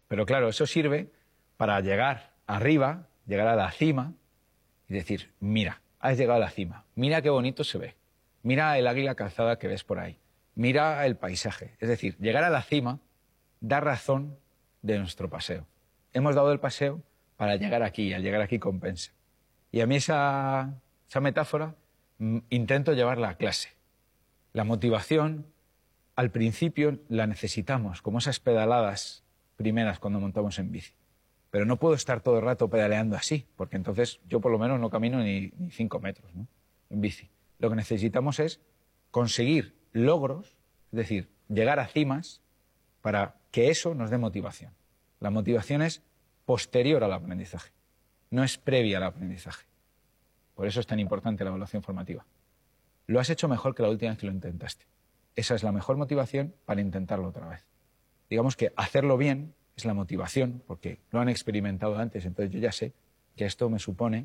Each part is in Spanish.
Pero claro, eso sirve para llegar arriba, llegar a la cima y decir, mira, has llegado a la cima, mira qué bonito se ve, mira el águila calzada que ves por ahí, mira el paisaje. Es decir, llegar a la cima da razón de nuestro paseo. Hemos dado el paseo para llegar aquí, y al llegar aquí compensa. Y a mí esa metáfora intento llevarla a clase. La motivación, al principio, la necesitamos, como esas pedaladas primeras cuando montamos en bici. Pero no puedo estar todo el rato pedaleando así, porque entonces yo por lo menos no camino ni 5 metros, ¿no?, en bici. Lo que necesitamos es conseguir logros, es decir, llegar a cimas para que eso nos dé motivación. La motivación es posterior al aprendizaje, no es previa al aprendizaje. Por eso es tan importante la evaluación formativa. Lo has hecho mejor que la última vez que lo intentaste. Esa es la mejor motivación para intentarlo otra vez. Digamos que hacerlo bien es la motivación, porque lo han experimentado antes, entonces yo ya sé que esto me supone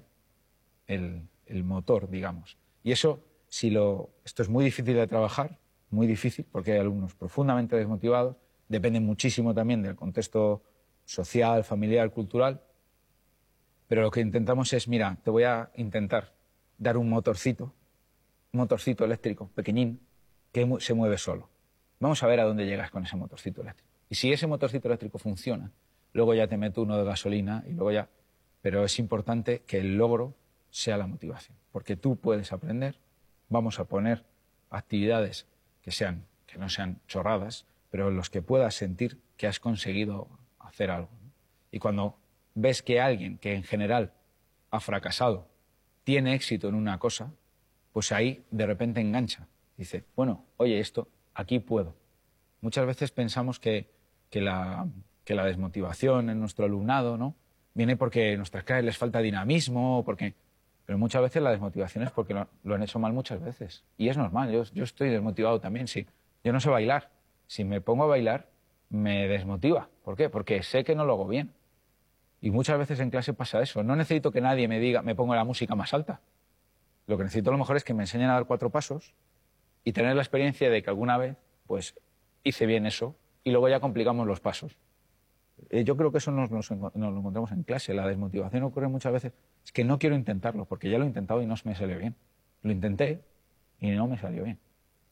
el motor, digamos. Y eso, esto es muy difícil de trabajar, muy difícil, porque hay alumnos profundamente desmotivados, depende muchísimo también del contexto social, familiar, cultural, pero lo que intentamos es, mira, te voy a intentar dar un motorcito eléctrico, pequeñín, que se mueve solo. Vamos a ver a dónde llegas con ese motorcito eléctrico. Y si ese motorcito eléctrico funciona, luego ya te meto uno de gasolina y luego ya... Pero es importante que el logro sea la motivación, porque tú puedes aprender, vamos a poner actividades que no sean chorradas, pero en los que puedas sentir que has conseguido hacer algo, ¿no? Y cuando ves que alguien que en general ha fracasado tiene éxito en una cosa, pues ahí de repente engancha. Dice, bueno, oye, esto, aquí puedo. Muchas veces pensamos que la desmotivación en nuestro alumnado, ¿no?, viene porque a nuestras clases les falta dinamismo, pero muchas veces la desmotivación es porque lo han hecho mal muchas veces. Y es normal, yo estoy desmotivado también, sí. Yo no sé bailar. Si me pongo a bailar, me desmotiva. ¿Por qué? Porque sé que no lo hago bien. Y muchas veces en clase pasa eso. No necesito que nadie me diga, me ponga la música más alta. Lo que necesito a lo mejor es que me enseñen a dar 4 pasos y tener la experiencia de que alguna vez, pues, hice bien eso y luego ya complicamos los pasos. Yo creo que eso nos lo encontramos en clase. La desmotivación ocurre muchas veces. Es que no quiero intentarlo porque ya lo he intentado y no me salió bien. Lo intenté y no me salió bien.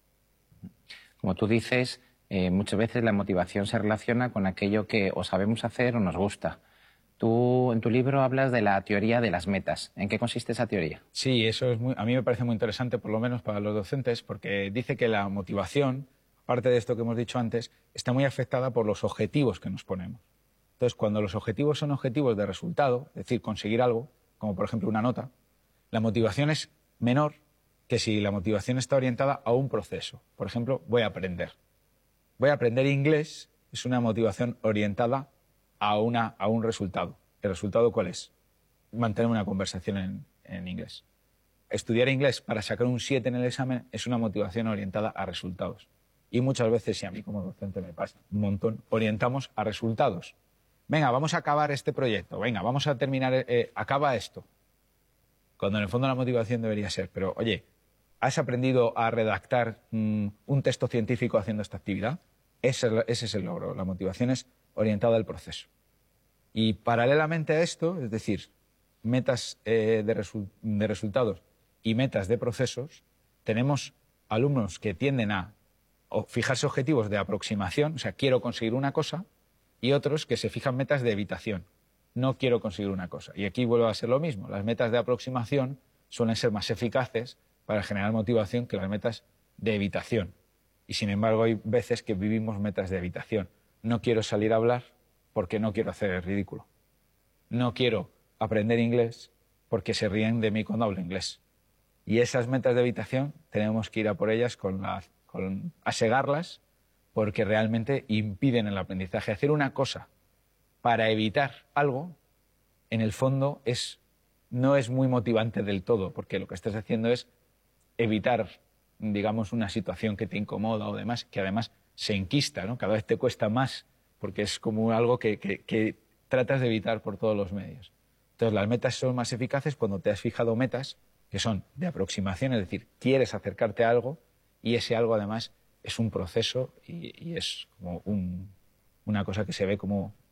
Como tú dices, muchas veces la motivación se relaciona con aquello que o sabemos hacer o nos gusta. Tú en tu libro hablas de la teoría de las metas. ¿En qué consiste esa teoría? Sí, eso a mí me parece muy interesante, por lo menos para los docentes, porque dice que la motivación, aparte de esto que hemos dicho antes, está muy afectada por los objetivos que nos ponemos. Entonces, cuando los objetivos son objetivos de resultado, es decir, conseguir algo, como por ejemplo una nota, la motivación es menor que si la motivación está orientada a un proceso. Por ejemplo, voy a aprender. Voy a aprender inglés, es una motivación orientada a un resultado. ¿El resultado cuál es? Mantener una conversación en inglés. Estudiar inglés para sacar un 7 en el examen es una motivación orientada a resultados. Y muchas veces, y a mí como docente me pasa un montón, orientamos a resultados. Venga, vamos a acabar este proyecto. Venga, vamos a terminar, acaba esto. Cuando en el fondo la motivación debería ser, pero oye, ¿has aprendido a redactar un texto científico haciendo esta actividad? Ese es el logro. La motivación es orientada al proceso. Y paralelamente a esto, es decir, metas de resultados y metas de procesos, tenemos alumnos que tienden a fijarse objetivos de aproximación, o sea, quiero conseguir una cosa, y otros que se fijan metas de evitación. No quiero conseguir una cosa. Y aquí vuelve a ser lo mismo. Las metas de aproximación suelen ser más eficaces para generar motivación que las metas de evitación. Y sin embargo hay veces que vivimos metas de evitación. No quiero salir a hablar porque no quiero hacer el ridículo. No quiero aprender inglés porque se ríen de mí cuando hablo inglés. Y esas metas de evitación tenemos que ir a por ellas a segarlas, porque realmente impiden el aprendizaje. Hacer una cosa para evitar algo, en el fondo, no es muy motivante del todo, porque lo que estás haciendo es evitar, digamos, una situación que te incomoda o demás, que además se enquista, ¿no? Cada vez te cuesta más, porque es como algo que tratas de evitar por todos los medios. Entonces, las metas son más eficaces cuando te has fijado metas que son de aproximación, es decir, quieres acercarte a algo y ese algo, además, es un proceso y es como una cosa que se ve como